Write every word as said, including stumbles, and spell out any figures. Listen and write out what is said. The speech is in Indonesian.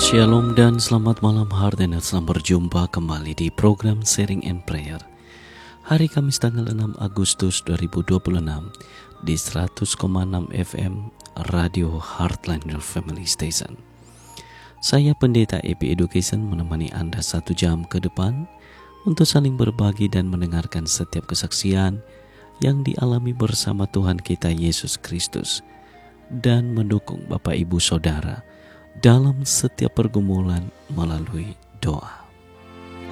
Shalom dan selamat malam Hardeners, selamat berjumpa kembali di program Sharing and Prayer. Hari Kamis tanggal enam Agustus dua ribu dua puluh enam di seratus koma enam F M Radio Heartland Family Station. Saya Pendeta E P Education menemani Anda satu jam ke depan untuk saling berbagi dan mendengarkan setiap kesaksian yang dialami bersama Tuhan kita Yesus Kristus dan mendukung Bapak Ibu Saudara dalam setiap pergumulan melalui doa.